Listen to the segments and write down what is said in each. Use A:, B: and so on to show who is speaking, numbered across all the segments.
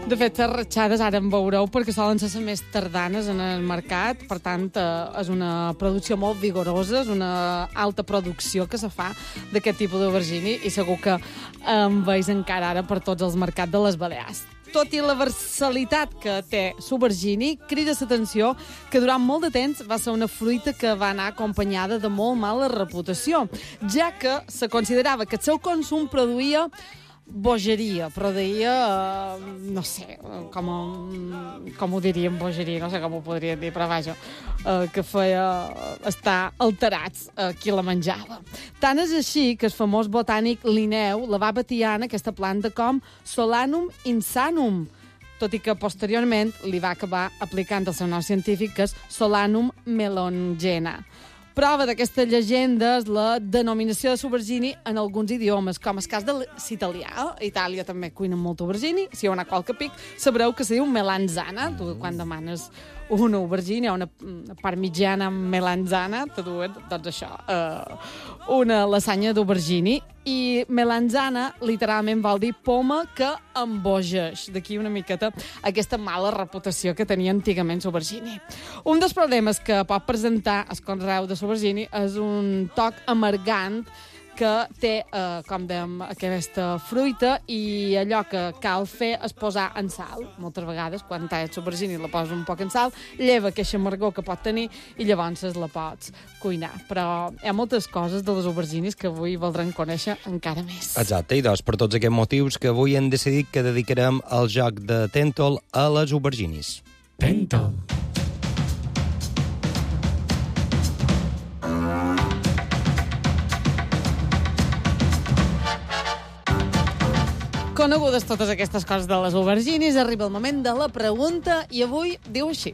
A: De fet, les ratxades ara en veureu perquè solen ser les més tardanes en el mercat, per tant, és una producció molt vigorosa, és una alta producció que se fa d'aquest tipus d'aubergini i segur que en veus encara ara per tots els mercats de les Balears. Tot i la versalitat que té l'aubergini, crida l'atenció que durant molt de temps va ser una fruita que va anar acompanyada de molt mala reputació, ja que se considerava que el seu consum produïa bogeria, però deia, no sé, com ho diríem bogeria, no sé com ho podríem dir, però vaja, que feia estar alterats qui la menjava. Tant és així que el famós botànic Linneu la va batiant aquesta planta com Solanum insanum, tot i que posteriorment li va acabar aplicant el seu nom científic, que és Solanum melongena. Prova d'aquesta llegenda és la denominació de l'aubergini en alguns idiomes, com el cas de l'italià. A Itàlia també cuinen molt aubergini. Si heu anat a qualque pic, sabreu que se diu melanzana. Tu, quan demanes una aubergini o una parmigiana melanzana, te duen, doncs això, una lasanya d'aubergini. I melanzana literalment vol dir poma que embogeix. D'aquí una miqueta aquesta mala reputació que tenia antigament l'aubergini. Un dels problemes que pot presentar el conreu de l'aubergini és un toc amargant que té, com dèiem, aquesta fruita, i allò que cal fer és posar en sal. Moltes vegades, quan talles l'aubergini la poses un poc en sal, lleva aquesta amargor que pot tenir i llavors la pots cuinar. Però hi ha moltes coses de les auberginis que avui voldrem conèixer encara més.
B: Exacte, i doncs per tots aquests motius que avui hem decidit que dedicarem el joc de Tèntol a les auberginis.
C: Tèntol.
A: Conegudes totes aquestes coses de les auberginis, arriba el moment de la pregunta i avui diu així.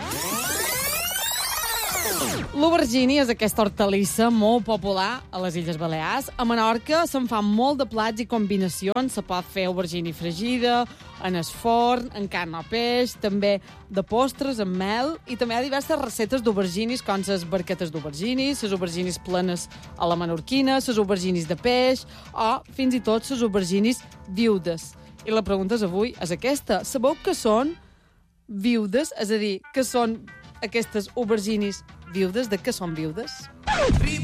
A: L'aubergini és aquesta hortalissa molt popular a les Illes Balears. A Menorca se'n fan molt de plats i combinacions. Se pot fer aubergini fregida, en el forn, en carn o peix, també de postres, amb mel, i també hi ha diverses receptes d'auberginis, com les barquetes d'auberginis, les auberginis plenes a la menorquina, les auberginis de peix o fins i tot les auberginis viudes. I la pregunta avui és aquesta. Sabeu que són viudes? És a dir, que són aquestes auberginis viudes? De què són viudes?